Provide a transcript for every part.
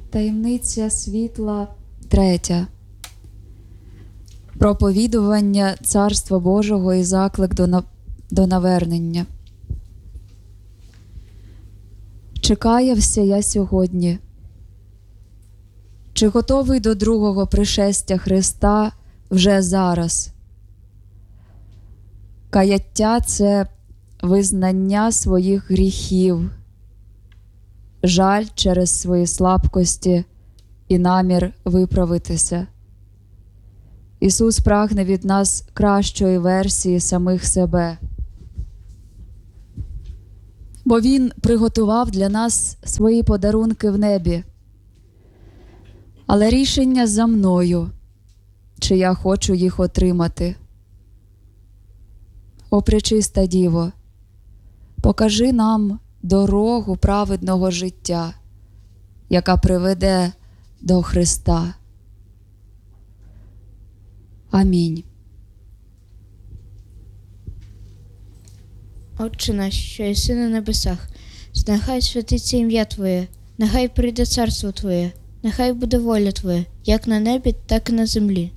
Таємниця світла 3. Проповідування Царства Божого і заклик до навернення. Чи каявся я сьогодні? Чи готовий до другого пришестя Христа вже зараз? Каяття – це визнання своїх гріхів, жаль через свої слабкості і намір виправитися. Ісус прагне від нас кращої версії самих себе, бо Він приготував для нас свої подарунки в небі. Але рішення за мною, чи я хочу їх отримати. О, пречиста Діво, покажи нам дорогу праведного життя, яка приведе до Христа. Амінь. Отче наш, що єси на небесах, нехай святиться ім'я Твоє, нехай прийде царство Твоє, нехай буде воля Твоя, як на небі, так і на землі.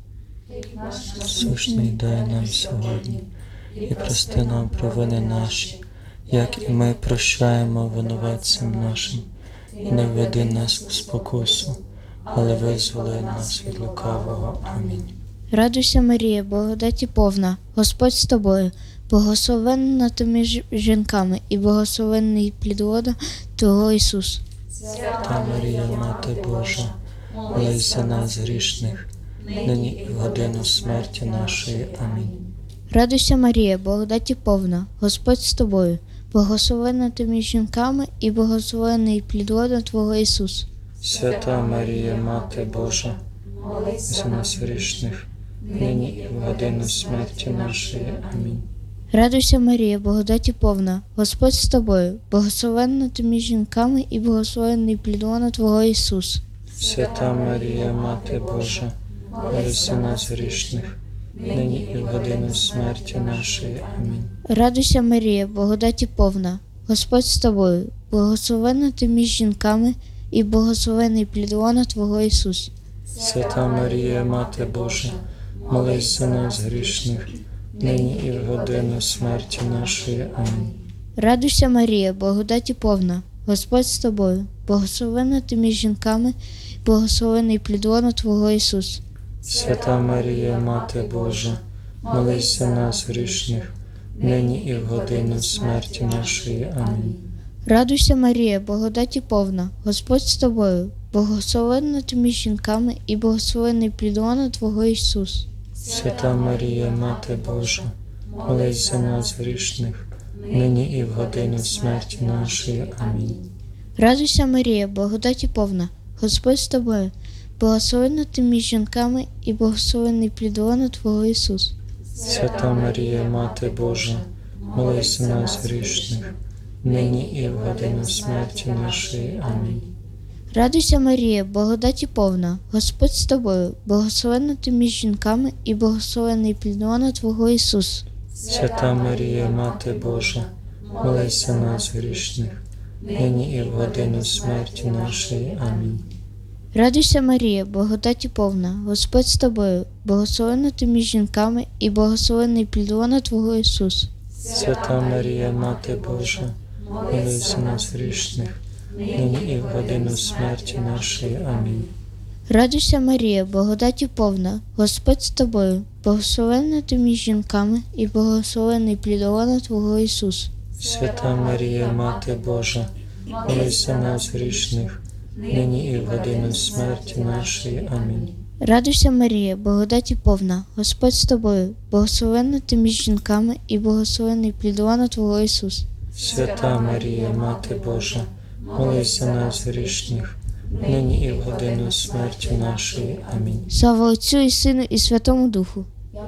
Насущний дай нам сьогодні, і прости нам провини наші, як і ми прощаємо винуватцям нашим. І не введи нас у спокусу, але визволи нас від лукавого. Амінь. Радуйся, Марія, благодаті повна, Господь з тобою, благословенна ти між жінками, і благословенний плід лона Твого Ісус. Свята Марія, Мати Божа, молись за нас грішних, нині і в годину смерті нашої. Амінь. Радуйся, Марія, благодаті повна, Господь з тобою, благословенна ти між жінками, і благословенний плід лона Твого Ісус. Свята Марія, Мати Божа, молись за нас грішних, нині і в годину смерті нашої. Амінь. Радуйся, Марія, благодаті повна, Господь з тобою, благословенна ти між жінками, і благословенний плід лона Твого Ісус. Свята Марія, Мати Божа, молись за нас грішних, нині і в годину смерті нашої. Амінь. Радуйся, Марія, благодаті повна, Господь з тобою, благословенна ти між жінками, і благословенний плід лона Твого Ісус. Свята Марія, Мати Божа, молись за нас грішних, нині і в годину смерті нашої. Амінь. Радуйся, Марія, благодаті повна, Господь з тобою, благословенна ти між жінками, і благословенний плід лона Твого Ісус. Свята Марія, Мати Божа, молись за нас грішних, нині і в годину смерті нашої. Амінь. Радуйся, Марія, благодаті повна, Господь з тобою, благословенна ти між жінками, і благословенний плід лона Твого Ісус. Свята Марія, Мати Божа, молись за нас грішних, нині і в годину смерті нашої. Амінь. Радуйся, Марія, благодаті повна, Господь з тобою, благословенна ти між жінками, і благословенний плід лона Твого Ісус. Свята Марія, Мати Божа, молись за нас грішних, нині і в годину смерті нашої. Амінь. Радуйся, Марія, благодаті повна, Господь з тобою, благословенна ти між жінками, і благословенний плід лона Твого Ісус. Свята Марія, Мати Божа, молись за нас грішних, нині і в годину смерті нашої. Амінь. Радуйся, Марія, благодаті повна, Господь з тобою, благословенна ти між жінками, і благословенний плід лона Твого Ісус. Свята Марія, Мати Божа, молись за нас грішних, нині і в годину смерті нашої. Амінь. Радуйся, Марія, благодаті повна, Господь з тобою, благословенна ти між жінками, і благословенний плід лона Твого Ісус. Свята Марія, Мати Божа, молись за нас грішних, нині і в годину смерті нашої. Амінь. Радуйся, Марія, благодаті повна, Господь з тобою, благословенна ти між жінками, і благословенний плід лона Твого Ісус. Свята Марія, Мати Божа, молись за нас грішних, нині і в годину смерті нашої. Амінь. Слава Отцю і Сину, і Святому Духу.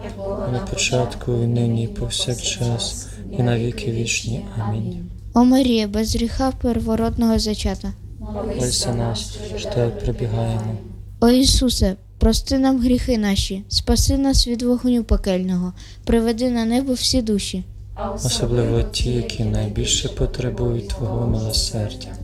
На початку і нині, і повсякчас, і на віки вічні. Амінь. О Марія, без гріха первородного зачата. Молись за нас, що тебе прибігаємо. О Ісусе, прости нам гріхи наші, спаси нас від вогню пекельного, приведи на небо всі душі. Особливо ті, які найбільше потребують Твого милосердя.